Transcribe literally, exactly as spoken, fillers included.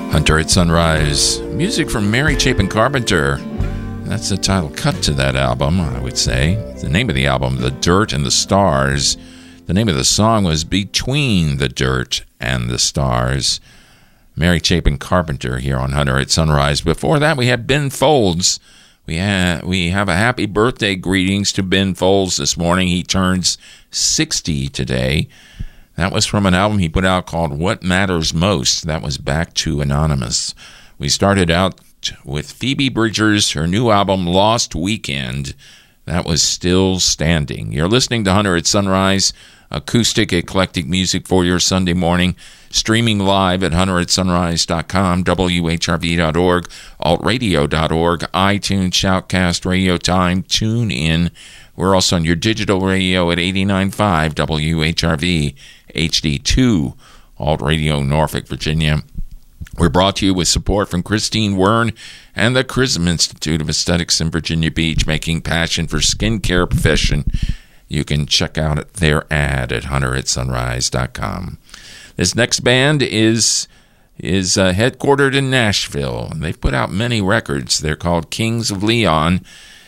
Hunter at Sunrise, music from Mary Chapin Carpenter. That's the title cut to that album, I would say. The name of the album, The Dirt and the Stars. The name of the song was Between the Dirt and the Stars. Mary Chapin Carpenter here on Hunter at Sunrise. Before that, we had Ben Folds. We, ha- we have a happy birthday greetings to Ben Folds this morning. He turns sixty today. That was from an album he put out called What Matters Most. That was Back to Anonymous. We started out with Phoebe Bridgers, her new album Lost Weekend. That was Still Standing. You're listening to Hunter at Sunrise, acoustic, eclectic music for your Sunday morning, streaming live at hunter at sunrise dot com, W H R V dot org, alt radio dot org, iTunes, Shoutcast, Radio Time, TuneIn. We're also on your digital radio at eighty-nine point five W H R V, H D two, Alt Radio, Norfolk, Virginia. We're brought to you with support from Christine Wern and the Chrism Institute of Aesthetics in Virginia Beach, making passion for skincare profession. You can check out their ad at hunter at sunrise dot com. This next band is is uh, headquartered in Nashville, and they've put out many records. They're called Kings of Leon,